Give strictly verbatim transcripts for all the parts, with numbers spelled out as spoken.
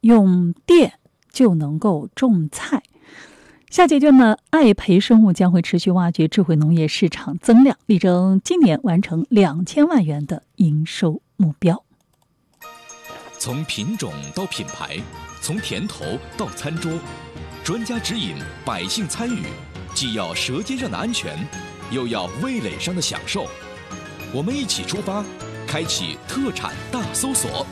用电就能够种菜。下阶段呢，爱培生物将会持续挖掘智慧农业市场增量，力争今年完成两千万元的营收目标。 从品种到品牌，从甜头到餐桌，专家指引，百姓参与，既要舌尖上的安全，又要味蕾上的享受。我们一起出发，开启特产大搜索。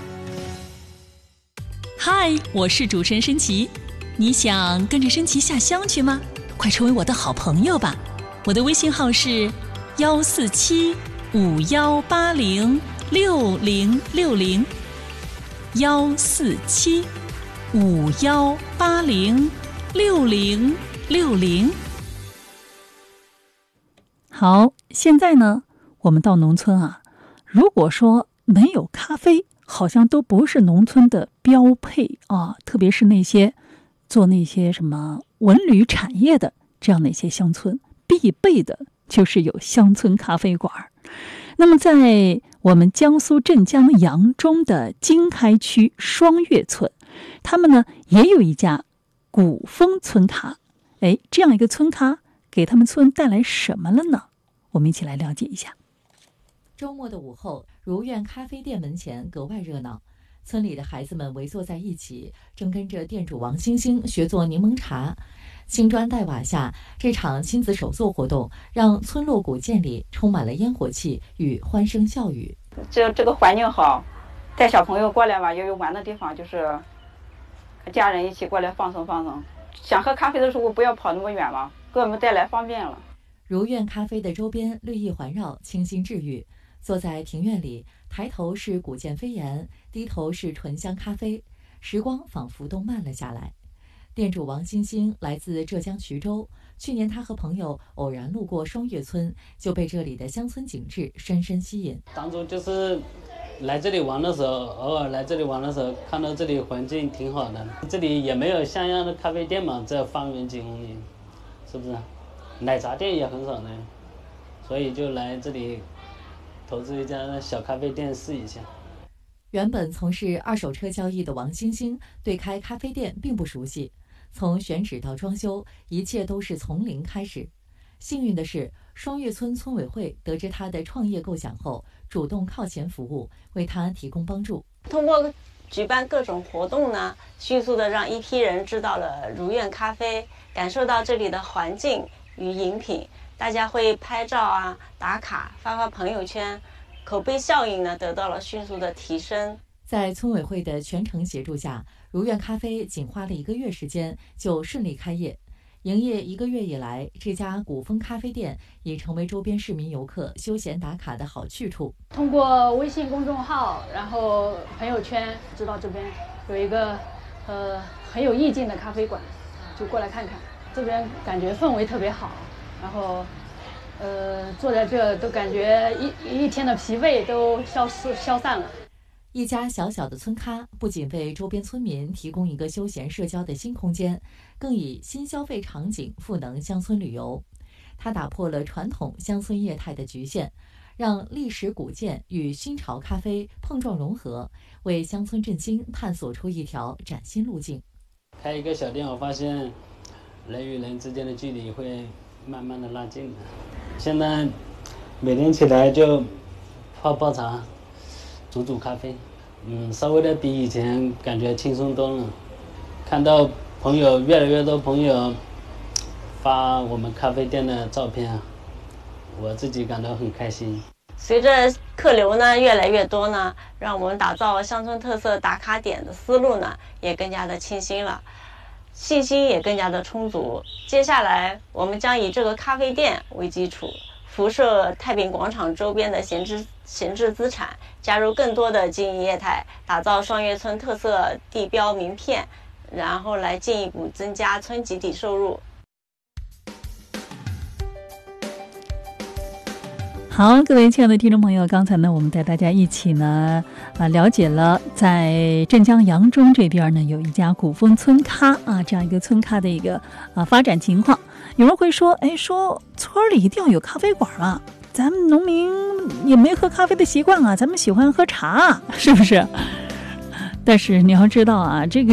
嗨，我是主持人申奇，你想跟着申奇下乡去吗？快成为我的好朋友吧！我的微信号是幺四七五幺八零六零六零，幺四七五幺八零六零六零。 好，现在呢，我们到农村啊，如果说没有咖啡，好像都不是农村的标配啊，特别是那些做那些什么文旅产业的这样的一些乡村，必备的就是有乡村咖啡馆。那么在我们江苏镇江杨中的经开区双月村，他们呢也有一家古风村咖。哎，这样一个村咖给他们村带来什么了呢？我们一起来了解一下。 周末的午后，如愿咖啡店门前格外热闹，村里的孩子们围坐在一起，正跟着店主王星星学做柠檬茶。青砖黛瓦下，这场亲子手作活动让村落古建里充满了烟火气与欢声笑语。 这这个环境好，带小朋友过来吧，也有玩的地方，就是和家人一起过来放松放松。想喝咖啡的时候不要跑那么远嘛，给我们带来方便了。 如愿咖啡的周边绿意环绕，清新治愈。坐在庭院里，抬头是古建飞檐，低头是醇香咖啡，时光仿佛都慢了下来。店主王星星来自浙江衢州，去年他和朋友偶然路过双月村，就被这里的乡村景致深深吸引。 当初就是来这里玩的时候，偶尔来这里玩的时候，看到这里环境挺好的，这里也没有像样的咖啡店嘛，这方圆几公里，是不是？奶茶店也很少呢，所以就来这里投资一家小咖啡店试一下。 原本从事二手车交易的王星星对开咖啡店并不熟悉，从选址到装修，一切都是从零开始。幸运的是，双月村村委会得知他的创业构想后，主动靠前服务，为他提供帮助。 通过举办各种活动呢，迅速的让一批人知道了如愿咖啡，感受到这里的环境与饮品，大家会拍照啊、打卡、发发朋友圈，口碑效应呢得到了迅速的提升。 在村委会的全程协助下，如愿咖啡仅花了一个月时间就顺利开业。营业一个月以来，这家古风咖啡店已成为周边市民游客休闲打卡的好去处。 通过微信公众号，然后朋友圈，知道这边有一个呃很有意境的咖啡馆，就过来看看。这边感觉氛围特别好，然后呃坐在这都感觉一一天的疲惫都消失消散了。 一家小小的村咖不仅为周边村民提供一个休闲社交的新空间，更以新消费场景赋能乡村旅游。它打破了传统乡村业态的局限，让历史古建与新潮咖啡碰撞融合，为乡村振兴探索出一条崭新路径。 开一个小店，我发现人与人之间的距离会慢慢的拉近的。现在每天起来就泡泡茶，煮煮咖啡，嗯，稍微的比以前感觉轻松多了。看到朋友越来越多朋友发我们咖啡店的照片，我自己感到很开心。 随着客流呢越来越多呢，让我们打造乡村特色打卡点的思路呢也更加的清新了，信心也更加的充足。接下来我们将以这个咖啡店为基础，辐射太平广场周边的闲置闲置资产，加入更多的经营业态，打造双月村特色地标名片，然后来进一步增加村集体收入。 好，各位亲爱的听众朋友，刚才呢，我们带大家一起呢，啊，了解了在镇江杨中这边呢，有一家古风村咖啊，这样一个村咖的一个啊发展情况。有人会说，哎，说村里一定要有咖啡馆啊，咱们农民也没喝咖啡的习惯啊，咱们喜欢喝茶，是不是？但是你要知道啊，这个